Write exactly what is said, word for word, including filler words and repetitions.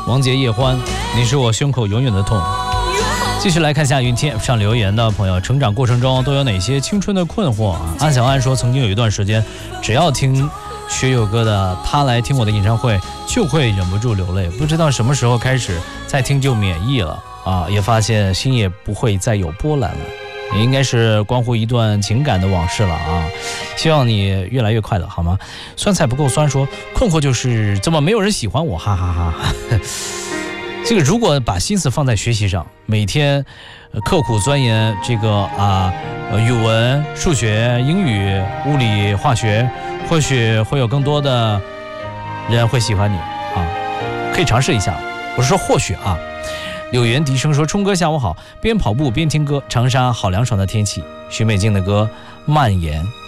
王杰叶欢，你是我胸口永远的痛。继续来看下云天上留言的朋友，成长过程中都有哪些青春的困惑啊？安小安说，曾经有一段时间，只要听学友哥的他来听我的演唱会，就会忍不住流泪，不知道什么时候开始再听就免疫了啊，也发现心也不会再有波澜了，也应该是关乎一段情感的往事了啊！希望你越来越快乐，好吗？酸菜不够酸说，困惑就是怎么没有人喜欢我，哈哈哈哈。这个如果把心思放在学习上，每天、呃、刻苦钻研这个啊、呃、语文、数学、英语、物理、化学，或许会有更多的人会喜欢你啊，可以尝试一下。我是说或许啊。柳原笛声说，冲哥下午好，边跑步边听歌，长沙好凉爽的天气，许美静的歌蔓延